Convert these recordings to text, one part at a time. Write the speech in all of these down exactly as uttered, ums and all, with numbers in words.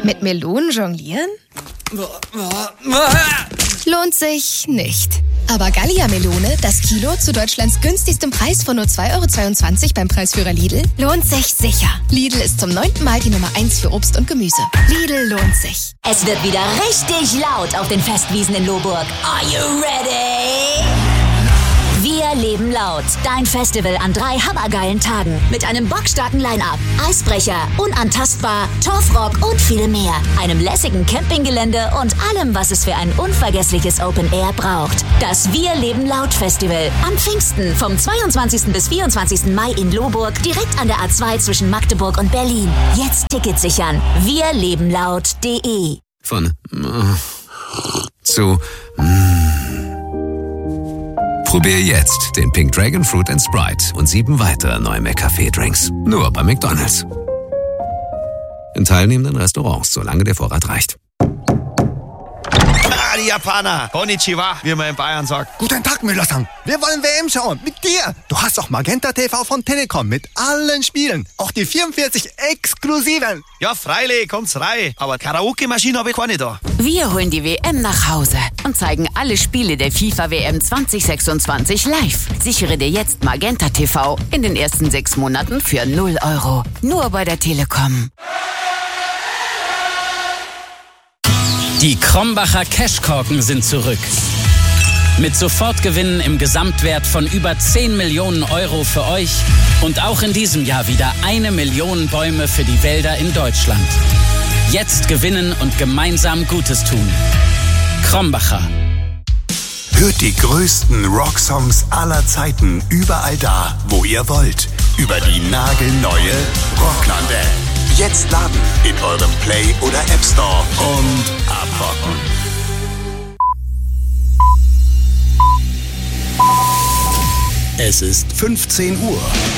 Mit Melonen jonglieren? Lohnt sich nicht. Aber Gallia-Melone, das Kilo zu Deutschlands günstigstem Preis von nur zwei Euro zweiundzwanzig beim Preisführer Lidl, lohnt sich sicher. Lidl ist zum neunten Mal die Nummer eins für Obst und Gemüse. Lidl lohnt sich. Es wird wieder richtig laut auf den Festwiesen in Lohburg. Are you ready? Wir leben laut. Dein Festival an drei hammergeilen Tagen. Mit einem bockstarken Line-Up, Eisbrecher, Unantastbar, Torfrock und viel mehr. Einem lässigen Campinggelände und allem, was es für ein unvergessliches Open Air braucht. Das Wir leben laut Festival. Am Pfingsten vom zweiundzwanzigsten bis vierundzwanzigsten Mai in Lohburg. Direkt an der A zwei zwischen Magdeburg und Berlin. Jetzt Tickets sichern. wir leben laut punkt de. Von äh, zu mm. Probier jetzt den Pink Dragon Fruit and Sprite und sieben weitere neue McCafé-Drinks. Nur bei McDonald's. In teilnehmenden Restaurants, solange der Vorrat reicht. Ah, die Japaner. Konnichiwa, wie man in Bayern sagt. Guten Tag, Müller-san. Wir wollen W M schauen. Mit dir. Du hast auch Magenta T V von Telekom mit allen Spielen. Auch die vierundvierzig exklusiven. Ja, freilich, kommt's rein. Aber Karaoke-Maschine habe ich keine da. Wir holen die W M nach Hause und zeigen alle Spiele der FIFA W M zwanzig sechsundzwanzig live. Sichere dir jetzt Magenta T V in den ersten sechs Monaten für null Euro. Nur bei der Telekom. Die Krombacher Cashkorken sind zurück. Mit Sofortgewinnen im Gesamtwert von über zehn Millionen Euro für euch und auch in diesem Jahr wieder eine Million Bäume für die Wälder in Deutschland. Jetzt gewinnen und gemeinsam Gutes tun. Krombacher. Hört die größten Rocksongs aller Zeiten überall da, wo ihr wollt. Über die nagelneue Rockland-App. Jetzt laden in eurem Play- oder App Store und abrocken. Es ist fünfzehn Uhr.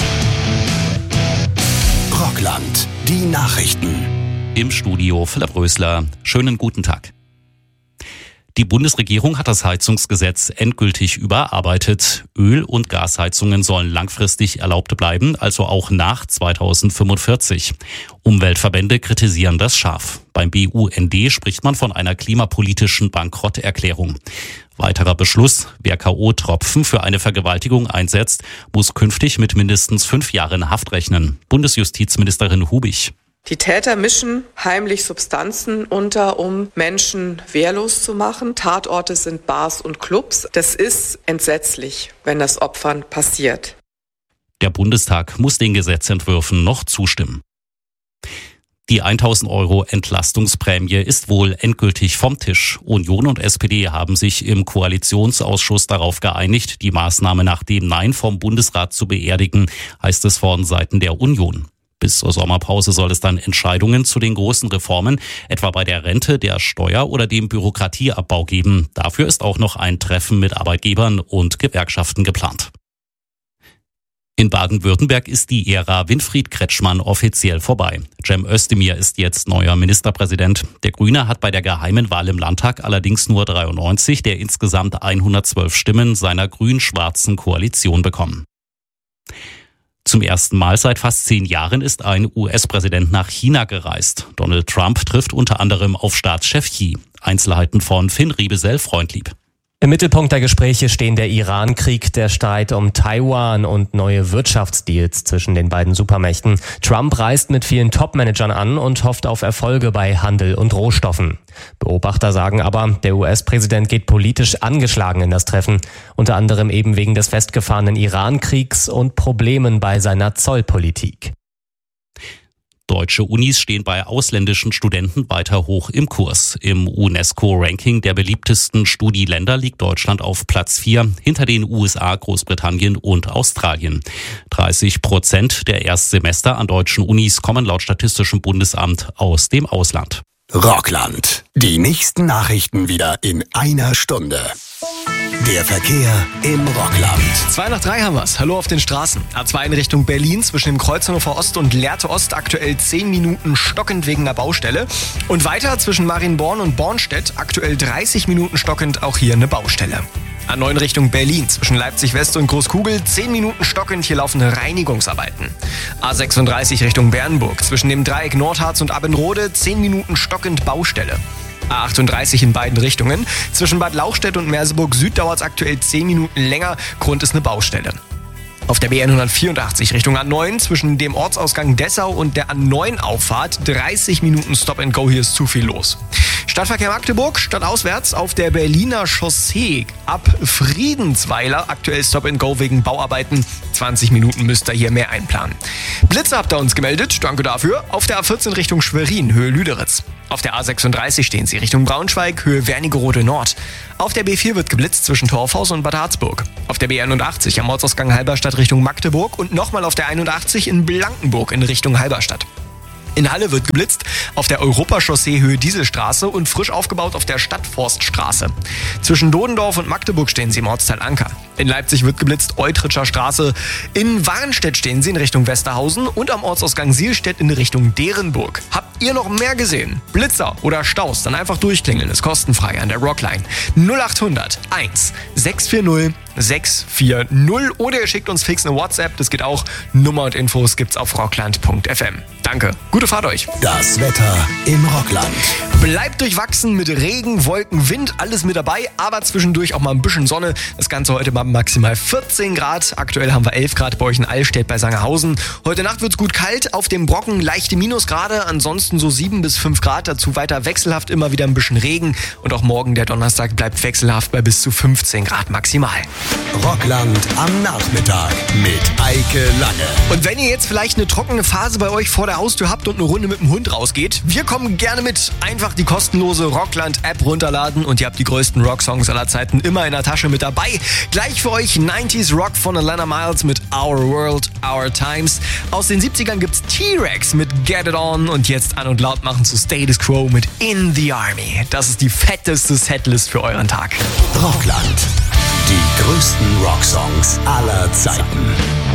Rockland, die Nachrichten. Im Studio Philipp Rösler. Schönen guten Tag. Die Bundesregierung hat das Heizungsgesetz endgültig überarbeitet. Öl- und Gasheizungen sollen langfristig erlaubt bleiben, also auch nach zweitausendfünfundvierzig. Umweltverbände kritisieren das scharf. Beim B U N D spricht man von einer klimapolitischen Bankrotterklärung. Weiterer Beschluss: Wer K O-Tropfen für eine Vergewaltigung einsetzt, muss künftig mit mindestens fünf Jahren Haft rechnen. Bundesjustizministerin Hubig. Die Täter mischen heimlich Substanzen unter, um Menschen wehrlos zu machen. Tatorte sind Bars und Clubs. Das ist entsetzlich, wenn das Opfern passiert. Der Bundestag muss den Gesetzentwürfen noch zustimmen. Die tausend Euro Entlastungsprämie ist wohl endgültig vom Tisch. Union und S P D haben sich im Koalitionsausschuss darauf geeinigt, die Maßnahme nach dem Nein vom Bundesrat zu beerdigen, heißt es von Seiten der Union. Bis zur Sommerpause soll es dann Entscheidungen zu den großen Reformen, etwa bei der Rente, der Steuer oder dem Bürokratieabbau geben. Dafür ist auch noch ein Treffen mit Arbeitgebern und Gewerkschaften geplant. In Baden-Württemberg ist die Ära Winfried Kretschmann offiziell vorbei. Cem Özdemir ist jetzt neuer Ministerpräsident. Der Grüne hat bei der geheimen Wahl im Landtag allerdings nur dreiundneunzig der insgesamt hundertzwölf Stimmen seiner grün-schwarzen Koalition bekommen. Zum ersten Mal seit fast zehn Jahren ist ein U S-Präsident nach China gereist. Donald Trump trifft unter anderem auf Staatschef Xi. Einzelheiten von Finn Riebesell-Freundlieb. Im Mittelpunkt der Gespräche stehen der Iran-Krieg, der Streit um Taiwan und neue Wirtschaftsdeals zwischen den beiden Supermächten. Trump reist mit vielen Top-Managern an und hofft auf Erfolge bei Handel und Rohstoffen. Beobachter sagen aber, der U S-Präsident geht politisch angeschlagen in das Treffen. Unter anderem eben wegen des festgefahrenen Iran-Kriegs und Problemen bei seiner Zollpolitik. Deutsche Unis stehen bei ausländischen Studenten weiter hoch im Kurs. Im UNESCO-Ranking der beliebtesten Studieländer liegt Deutschland auf Platz vier, hinter den U S A, Großbritannien und Australien. dreißig Prozent der Erstsemester an deutschen Unis kommen laut Statistischem Bundesamt aus dem Ausland. Rockland. Die nächsten Nachrichten wieder in einer Stunde. Der Verkehr im Rockland. zwei nach drei haben wir's. Hallo auf den Straßen. A zwei in Richtung Berlin zwischen dem Kreuz Hannover Ost und Lehrte Ost aktuell zehn Minuten stockend wegen einer Baustelle. Und weiter zwischen Marienborn und Bornstedt aktuell dreißig Minuten stockend, auch hier eine Baustelle. A neun Richtung Berlin zwischen Leipzig West und Großkugel, zehn Minuten stockend, hier laufen Reinigungsarbeiten. A sechsunddreißig Richtung Bernburg zwischen dem Dreieck Nordharz und Abbenrode, zehn Minuten stockend Baustelle. A achtunddreißig in beiden Richtungen. Zwischen Bad Lauchstädt und Merseburg Süd dauert es aktuell zehn Minuten länger, Grund ist eine Baustelle. Auf der B N hundertvierundachtzig Richtung A neun zwischen dem Ortsausgang Dessau und der A neun Auffahrt dreißig Minuten Stop and Go, hier ist zu viel los. Stadtverkehr Magdeburg, stadtauswärts auf der Berliner Chaussee ab Friedensweiler, aktuell Stop and Go wegen Bauarbeiten, zwanzig Minuten müsst ihr hier mehr einplanen. Blitze habt ihr uns gemeldet, danke dafür, auf der A vierzehn Richtung Schwerin, Höhe Lüderitz. Auf der A sechsunddreißig stehen sie Richtung Braunschweig, Höhe Wernigerode Nord. Auf der B vier wird geblitzt zwischen Torfhaus und Bad Harzburg. Auf der B einundachtzig am Ortsausgang Halberstadt Richtung Magdeburg und nochmal auf der einundachtzig in Blankenburg in Richtung Halberstadt. In Halle wird geblitzt auf der Europachaussee Höhe Dieselstraße und frisch aufgebaut auf der Stadtforststraße. Zwischen Dodendorf und Magdeburg stehen sie im Ortsteil Anker. In Leipzig wird geblitzt Eutritscher Straße. In Warnstedt stehen sie in Richtung Westerhausen und am Ortsausgang Sielstedt in Richtung Derenburg. Habt ihr noch mehr gesehen? Blitzer oder Staus? Dann einfach durchklingeln, ist kostenfrei an der Rockline. null achthundert eins sechs vier null sechs vier null oder ihr schickt uns fix eine WhatsApp, das geht auch. Nummer und Infos gibt's auf rockland punkt f m. Danke, gute Fahrt euch. Das Wetter im Rockland. Bleibt durchwachsen mit Regen, Wolken, Wind, alles mit dabei, aber zwischendurch auch mal ein bisschen Sonne. Das Ganze heute mal maximal vierzehn Grad. Aktuell haben wir elf Grad bei euch in Allstedt bei Sangerhausen. Heute Nacht wird's gut kalt, auf dem Brocken leichte Minusgrade, ansonsten so sieben bis fünf Grad. Dazu weiter wechselhaft, immer wieder ein bisschen Regen. Und auch morgen, der Donnerstag, bleibt wechselhaft bei bis zu fünfzehn Grad maximal. Rockland am Nachmittag mit Eike Lange. Und wenn ihr jetzt vielleicht eine trockene Phase bei euch vor der Haustür habt und eine Runde mit dem Hund rausgeht, wir kommen gerne mit. Einfach die kostenlose Rockland-App runterladen und ihr habt die größten Rocksongs aller Zeiten immer in der Tasche mit dabei. Gleich für euch neunziger Rock von Alana Miles mit Our World, Our Times. Aus den siebzigern gibt's T-Rex mit Get It On und jetzt an und laut machen zu Status Quo mit In the Army. Das ist die fetteste Setlist für euren Tag. Rockland. Die größten Rocksongs aller Zeiten.